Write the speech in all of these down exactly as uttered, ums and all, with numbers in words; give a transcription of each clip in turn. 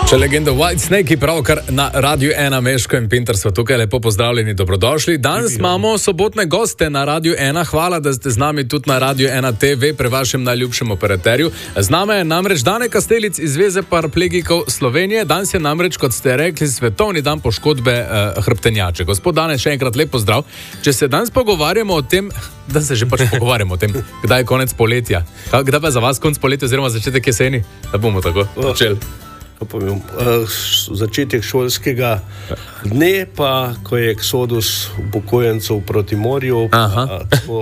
Če legenda Whitesnake, pravkar na Radiu ena, Meško in Pinter so tukaj, lepo pozdravljeni, dobrodošli. Danes imamo sobotne goste na Radiu ena, hvala, da ste z nami tudi na Radiu ena T V, pre vašem najljubšem operaterju. Z nami je namreč Dane Kastelic iz Zveze paraplegikov Slovenije. Danes je namreč, kot ste rekli, svetovni dan poškodbe eh, hrbtenjače. Gospod Dane, še enkrat lep pozdrav. Če se danes pogovarjamo o tem, da se že pač pogovarjamo o tem, kdaj je konec poletja. Kdaj pa je za vas konec poletja oziroma začetek jeseni? Da bomo tako začeli. Povem, začetek šolskega dne, pa ko je eksodus upokojencev proti morju, pa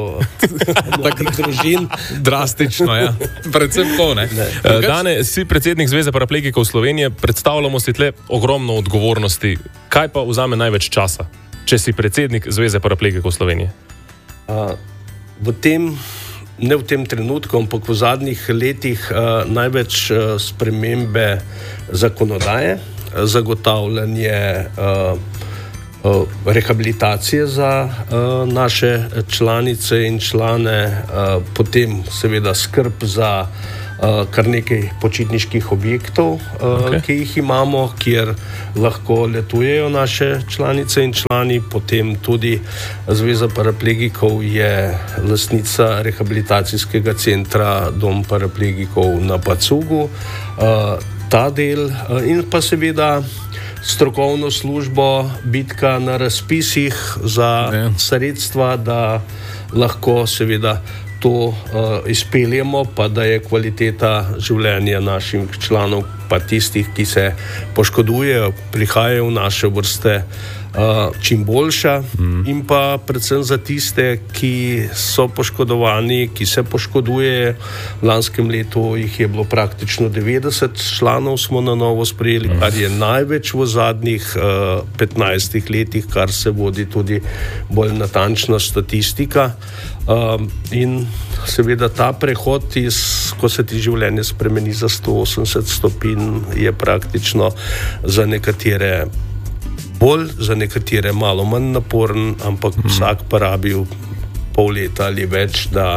takih družin. Drastično, ja. Predvsem to, ne. ne. Dane, si predsednik Zveze paraplegikov Slovenije, predstavljamo si tle ogromno odgovornosti. Kaj pa vzame največ časa, če si predsednik Zveze paraplegikov Slovenije? A, v tem Ne v tem trenutku, ampak v zadnjih letih uh, največ uh, spremembe zakonodaje, zagotavljanje uh, uh, rehabilitacije za uh, naše članice in člane, uh, potem seveda skrb za uh, kar nekaj počitniških objektov, uh, okay. ki jih imamo, kjer lahko letujejo naše članice in člani, potem tudi Zveza paraplegikov je lastnica rehabilitacijskega centra Dom paraplegikov na Pacugu, uh, ta del uh, in pa seveda strokovno službo, bitka na razpisih za ne. sredstva, da lahko seveda to uh, izpeljemo, pa da je kvaliteta življenja naših članov, pa tistih, ki se poškodujejo, prihajajo v naše vrste, uh, čim boljša mm. in pa predvsem za tiste, ki so poškodovani, ki se poškoduje. V lanskem letu jih je bilo praktično devetdeset članov, smo na novo sprejeli, mm. kar je največ v zadnjih uh, petnajstih letih, kar se vodi tudi bolj natančna statistika. Um, in seveda ta prehod, iz, ko se ti življenje spremeni za sto osemdeset stopinj, je praktično za nekatere bolj, za nekatere malo manj naporen, ampak mm. vsak pa rabi pol leta ali več, da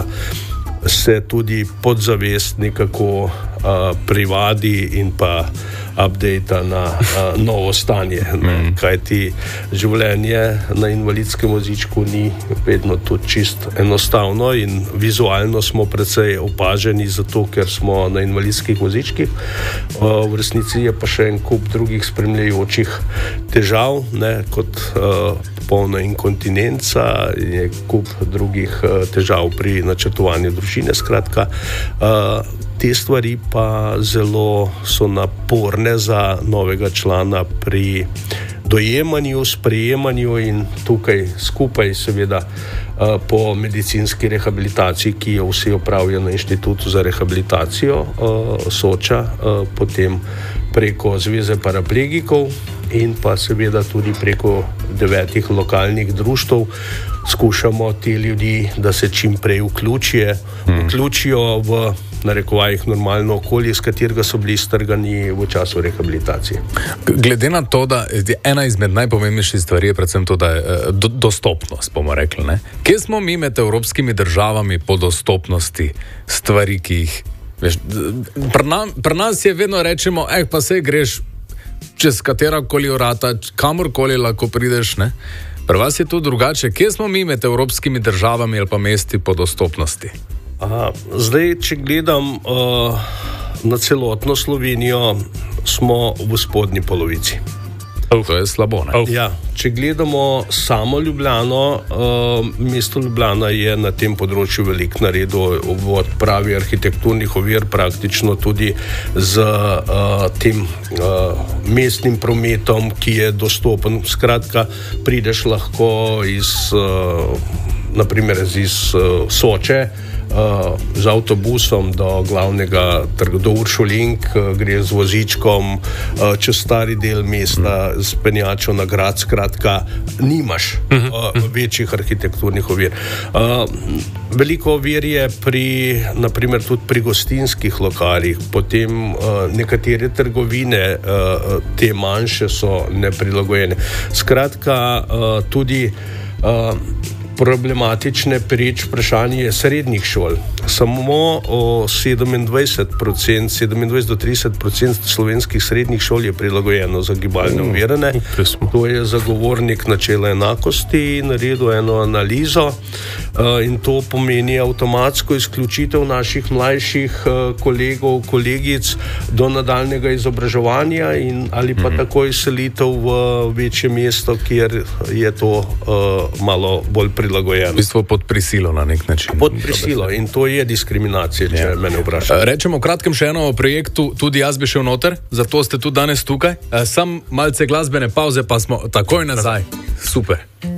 se tudi podzavest nekako uh, privadi in pa updata na uh, novo stanje. Mm. Kajti življenje na invalidskem vozičku ni vedno tudi čist enostavno in vizualno smo precej opaženi zato, ker smo na invalidskih vozičkih. Uh, v resnici je pa še en kup drugih spremljajočih težav, ne, kot uh, polna inkontinenca, je kup drugih uh, težav pri načrtovanju družine. Skratka, uh, te stvari pa zelo so naporne za novega člana pri dojemanju, sprejemanju in tukaj skupaj seveda uh, po medicinski rehabilitaciji, ki jo vsi opravijo na Inštitutu za rehabilitacijo uh, Soča, uh, potem preko Zveze paraplegikov in pa seveda tudi preko devetih lokalnih društev skušamo te ljudi, da se čim prej vključijo, hmm. vključijo v narekovajih normalno okolje, iz katerega so bili strgani v času rehabilitacije. Glede na to, da je ena izmed najpomembnejših stvari je predvsem to, da je do, dostopnost, bomo rekli, ne? Kje smo mi med evropskimi državami po dostopnosti stvari, ki jih, veš, pri nam, pri nas je vedno rečemo, eh, pa sej greš čez katerakoli vrata, kamorkoli lahko prideš, ne? Pri vas je to drugače. Kje smo mi med evropskimi državami ali pa mesti po dostopnosti? Aha, zdaj, če gledam uh, na celotno Slovenijo, smo v spodnji polovici. Oh, to je slabo, ne? Oh. Ja, če gledamo samo Ljubljano, uh, mesto Ljubljana je na tem področju veliko naredilo v odpravi arhitekturnih ovir, praktično tudi z uh, tem uh, mestnim prometom, ki je dostopen. Skratka, prideš lahko iz, uh, naprimer iz uh, Soče, Uh, z avtobusom do glavnega trga, do Uršulink, uh, gre z vozičkom uh, čez stari del mesta, mm. z penjačo na grad, skratka, nimaš uh, večjih arhitekturnih ovir. Uh, veliko ovir je pri, naprimer, tudi pri gostinskih lokalih, potem uh, nekatere trgovine, uh, te manjše so neprilagojene. Skratka, uh, tudi uh, problematične prič vprašanje srednjih šol. samo sedemindvajset procent, sedemindvajset do trideset procent slovenskih srednjih šol je prilagojeno za gibalne ovirane. To je zagovornik načela enakosti naredil eno analizo in to pomeni avtomatsko izključitev naših mlajših kolegov, kolegic do nadaljnega izobraževanja in ali pa mm-hmm. takoj selitev v večje mesto, kjer je to uh, malo bolj prilagojeno. V bistvu pod prisilo na nek način. Pod prisilo in to je diskriminacija, če ja. mene vprašate. Rečemo kratkem še eno o projektu, tudi jaz bi šel noter, zato ste tudi danes tukaj. Sam malce glasbene pauze, pa smo takoj nazaj. Super.